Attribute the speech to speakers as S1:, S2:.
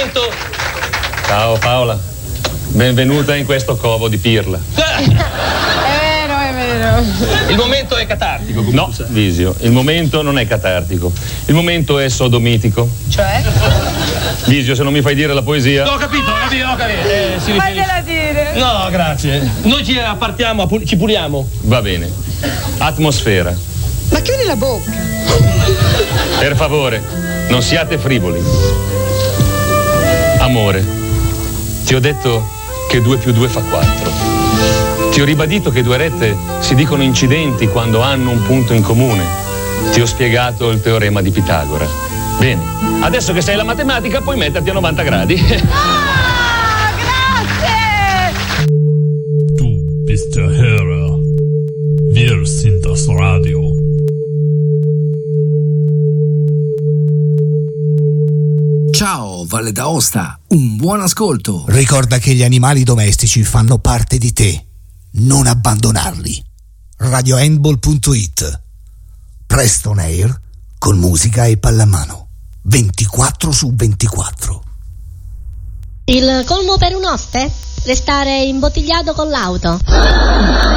S1: momento...
S2: Ciao Paola, benvenuta in questo covo di pirla.
S3: È vero.
S1: Il momento è catartico.
S2: No, Visio, il momento non è catartico, il momento è sodomitico.
S3: Cioè?
S2: Visio, se non mi fai dire la poesia...
S1: Ho capito.
S3: Fagliela dire.
S1: No, grazie. Noi ci appartiamo, ci puliamo.
S2: Va bene. Atmosfera.
S3: Ma chiudi la bocca.
S2: Per favore, non siate frivoli. Amore, ti ho detto che 2 più 2 fa 4. Ti ho ribadito che 2 rette si dicono incidenti quando hanno un punto in comune. Ti ho spiegato il teorema di Pitagora. Bene, adesso che sai la matematica puoi metterti a 90 gradi.
S3: Grazie!
S4: Du bist der Hörer. Wir sind das Radio.
S5: Ciao Valle d'Aosta, un buon ascolto.
S6: Ricorda che gli animali domestici fanno parte di te. Non abbandonarli. RadioHandball.it. Preston Air con musica e pallamano. 24/24.
S7: Il colmo per un oste? Restare imbottigliato con l'auto.